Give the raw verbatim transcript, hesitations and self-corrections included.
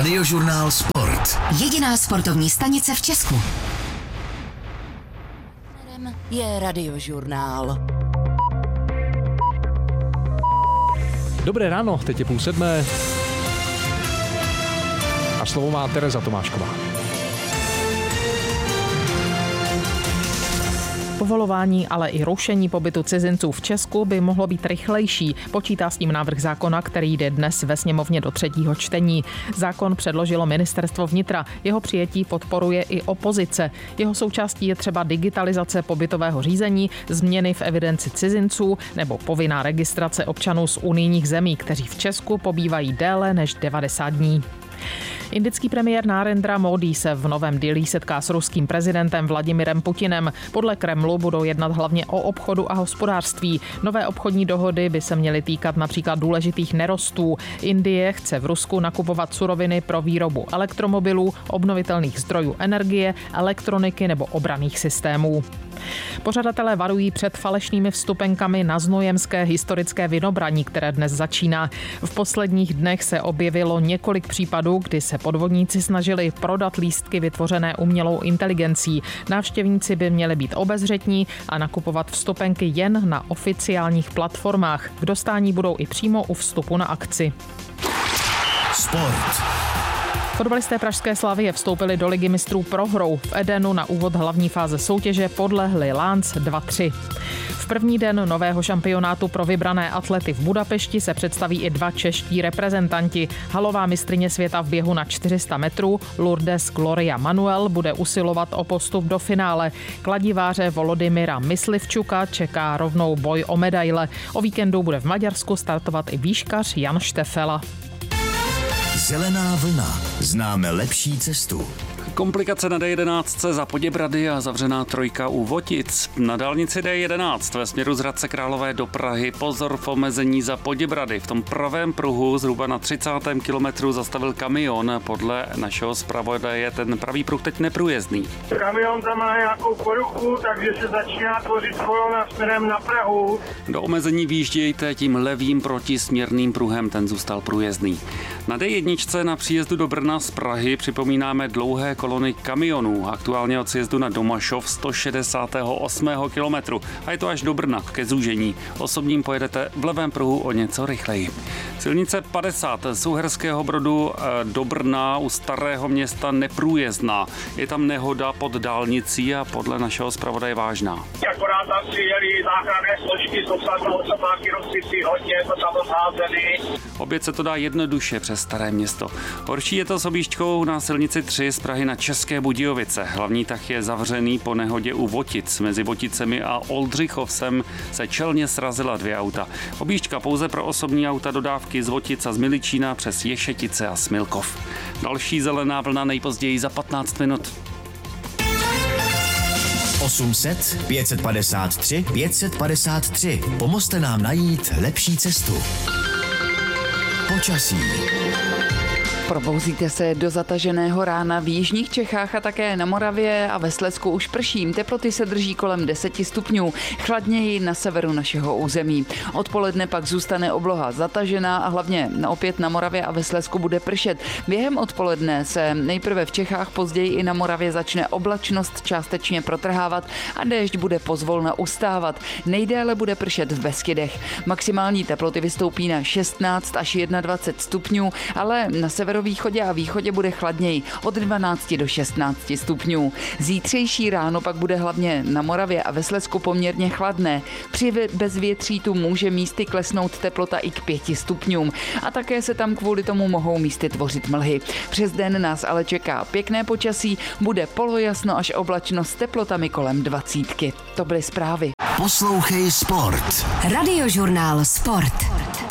Radiožurnál Sport. Jediná sportovní stanice v Česku. Je Radiožurnál. Dobré ráno, teď je půl sedmé. A slovo má Tereza Tomášková. Povolování, ale i rušení pobytu cizinců v Česku by mohlo být rychlejší. Počítá s tím návrh zákona, který jde dnes ve sněmovně do třetího čtení. Zákon předložilo ministerstvo vnitra. Jeho přijetí podporuje i opozice. Jeho součástí je třeba digitalizace pobytového řízení, změny v evidenci cizinců nebo povinná registrace občanů z unijních zemí, kteří v Česku pobývají déle než devadesát dní. Indický premiér Narendra Modi se v Novém Dillí setká s ruským prezidentem Vladimirem Putinem. Podle Kremlu budou jednat hlavně o obchodu a hospodářství. Nové obchodní dohody by se měly týkat například důležitých nerostů. Indie chce v Rusku nakupovat suroviny pro výrobu elektromobilů, obnovitelných zdrojů energie, elektroniky nebo obranných systémů. Pořadatelé varují před falešnými vstupenkami na znojemské historické Vinobraní, které dnes začíná. V posledních dnech se objevilo několik případů, kdy se podvodníci snažili prodat lístky vytvořené umělou inteligencí. Návštěvníci by měli být obezřetní a nakupovat vstupenky jen na oficiálních platformách. K dostání budou i přímo u vstupu na akci. Sport. Fotbalisté pražské Slavie vstoupili do Ligy mistrů prohrou. V Edenu na úvod hlavní fáze soutěže podlehli Lánc dva tři. V první den nového šampionátu pro vybrané atlety v Budapešti se představí i dva čeští reprezentanti. Halová mistryně světa v běhu na čtyři sta metrů Lourdes Gloria Manuel bude usilovat o postup do finále. Kladiváře Volodymyra Myslivčuka čeká rovnou boj o medaile. O víkendu bude v Maďarsku startovat i výškař Jan Štefela. Zelená vlna. Známe lepší cestu. Komplikace na D jedenáct za Poděbrady a zavřená trojka u Votic. Na dálnici D jedenáct ve směru z Hradce Králové do Prahy pozor v omezení za Poděbrady. V tom pravém pruhu zhruba na třicátém kilometru zastavil kamion. Podle našeho zpravodaje ten pravý pruh teď neprůjezdný. Kamion tam má nějakou poruchu, takže se začíná tvořit kolona směrem na Prahu. Do omezení výjíždějte tím levým protisměrným pruhem, ten zůstal průjezdný. Na D jedna na příjezdu do Brna z Prahy připomínáme dlouhé kolony kamionů, aktuálně od sjezdu na Domašov sto šedesátého osmého kilometru a je to až do Brna ke zúžení. Osobním pojedete v levém pruhu o něco rychleji. Silnice padesát z Uherského Brodu do Brna u Starého Města neprůjezdná. Je tam nehoda pod dálnicí a podle našeho zpravodaje vážná. Akorát tam přijeli záchranné složky s obsadnou osobáky rozsypí hodně, to tam odházeli. Obět se to dá jednoduše přes Staré Město. Horší je to s objížďkou na silnici tři z Prahy na České Budějovice. Hlavní tah je zavřený po nehodě u Votic. Mezi Voticemi a Oldřichovsem se čelně srazila dvě auta. Objížďka pouze pro osobní auta, dodávky z Votic a z Miličína přes Ješetice a Smilkov. Další zelená vlna nejpozději za patnáct minut. osm set, pět set padesát tři, pět set padesát tři. Pomozte nám najít lepší cestu. Počasí. Probouzíte se do zataženého rána v jižních Čechách a také na Moravě a ve Slezsku už prší. Teploty se drží kolem deseti stupňů, chladněji na severu našeho území. Odpoledne pak zůstane obloha zatažená a hlavně opět na Moravě a ve Slezsku bude pršet. Během odpoledne se nejprve v Čechách, později i na Moravě začne oblačnost částečně protrhávat a déšť bude pozvolna ustávat. Nejdéle bude pršet v Beskydech. Maximální teploty vystoupí na šestnáct až dvacet jedna stupňů, ale na severu východě a východě bude chladněji od dvanácti do šestnácti stupňů. Zítřejší ráno pak bude hlavně na Moravě a ve Slezsku poměrně chladné. Při bezvětří tu může místy klesnout teplota i k pěti stupňům a také se tam kvůli tomu mohou místy tvořit mlhy. Přes den nás ale čeká pěkné počasí, bude polojasno až oblačno s teplotami kolem dvacítky. To byly zprávy. Poslouchej Sport. Radiožurnál Sport.